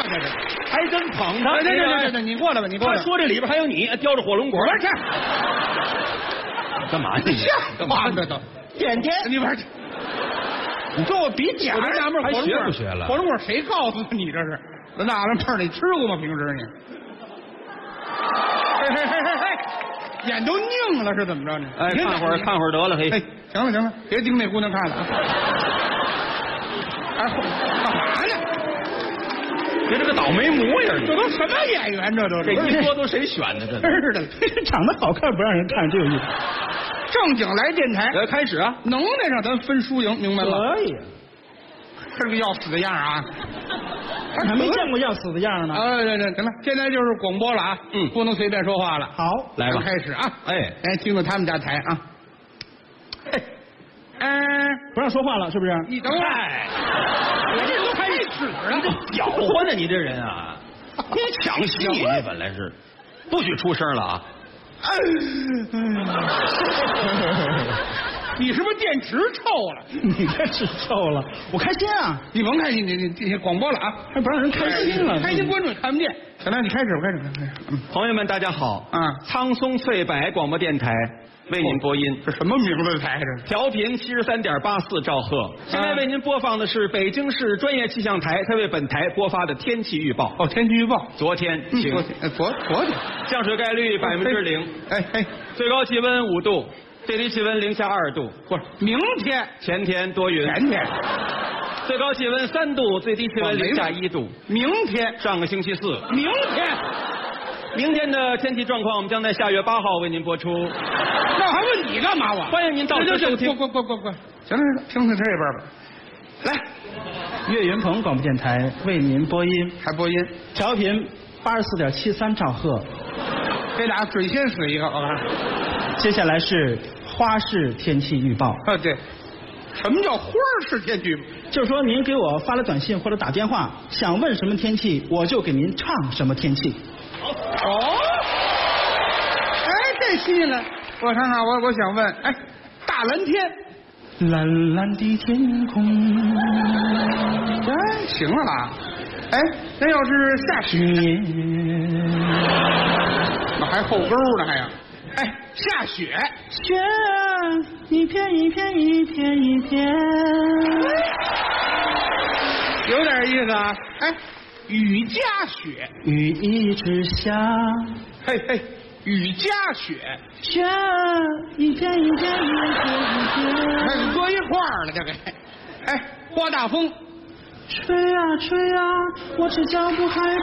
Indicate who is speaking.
Speaker 1: 这是，
Speaker 2: 还真捧他。
Speaker 1: 对，你过来吧，你过来。
Speaker 2: 他说这里边还有你，叼着火龙果。
Speaker 1: 去，
Speaker 2: 干嘛呢？
Speaker 1: 干嘛这都？
Speaker 3: 点点，
Speaker 1: 你玩去。你跟我比假，纳闷
Speaker 2: 还学不学了？
Speaker 1: 火龙果谁告诉你这是？那大玩意儿你吃过吗？平时你？嘿，眼都拧了是怎么着呢？
Speaker 2: 哎，看会儿得了，嘿。
Speaker 1: 哎，行了，别盯那姑娘看了啊！哎，干嘛呢？
Speaker 2: 别这个倒霉模样，
Speaker 1: 这都什么演员？这
Speaker 2: 一说都谁选的？这
Speaker 1: 是的，
Speaker 3: 长得好看不让人看，这有意思。
Speaker 1: 正经来电台，
Speaker 2: 来开始啊！
Speaker 1: 能耐上咱分输赢，明白吗？
Speaker 3: 可以。
Speaker 1: 这个要死的样啊！
Speaker 3: 还没见过要死的样呢。
Speaker 1: 对，行了，现在就是广播了啊，不能随便说话了。
Speaker 3: 好，
Speaker 2: 来吧，
Speaker 1: 开始啊！
Speaker 2: 哎，
Speaker 1: 来听听他们家台啊。
Speaker 3: 不让说话了，是不是？
Speaker 1: 你等会儿，我这都开始了，
Speaker 2: 你这搅和呢，你这人啊，你抢戏，你本来是不许出声了啊！
Speaker 1: 你是不是电池臭了？
Speaker 3: 你这是臭了，我开心啊！
Speaker 1: 你甭开心，你广播了啊，
Speaker 3: 还不让人开心了，
Speaker 1: 开心观众也看不见。行了，你开始，我开始。
Speaker 2: 朋友们，大家好
Speaker 1: 啊！
Speaker 2: 苍松翠柏广播电台为您播音，
Speaker 1: 这什么名字的台这？
Speaker 2: 调频73.84兆赫。现在为您播放的是北京市专业气象台它为本台播发的天气预报。
Speaker 1: 哦，天气预报，
Speaker 2: 昨天晴，
Speaker 1: 昨天
Speaker 2: 降水概率0%。
Speaker 1: 哎，
Speaker 2: 最高气温5度，最低气温零下2度。
Speaker 1: 不是，明天，
Speaker 2: 前天多云。
Speaker 1: 前天，
Speaker 2: 最高气温3度，最低气温零下1度。
Speaker 1: 明天，
Speaker 2: 上个星期四。
Speaker 1: 明天
Speaker 2: 的天气状况，我们将在下月8号为您播出。
Speaker 1: 那还问你干嘛？我
Speaker 2: 欢迎您到时收听。
Speaker 1: 过，行了，听这边吧。来，
Speaker 3: 岳云鹏广播电台为您播音，
Speaker 1: 还播音，
Speaker 3: 调频84.73兆赫。
Speaker 1: 这俩水先死一个，好吧？
Speaker 3: 接下来是花式天气预报。
Speaker 1: 对，什么叫花式天气预报？
Speaker 3: 就是说您给我发了短信或者打电话，想问什么天气，我就给您唱什么天气。
Speaker 1: 哦，哎，这新了，我看看，我想问，哎，大蓝天，
Speaker 3: 蓝蓝的天空，
Speaker 1: 哎，行了吧？哎，那要是下雪，那还后沟呢，还呀？哎，下雪，
Speaker 3: 雪一片一片一片一片，
Speaker 1: 有点意思啊。哎，雨夹雪，
Speaker 3: 雨一直下，
Speaker 1: 嘿，雨夹雪，
Speaker 3: 雪一片一片一片一片，
Speaker 1: 哎，搁一块儿了，这个，哎，刮大风，
Speaker 3: 吹啊吹啊，我只脚不害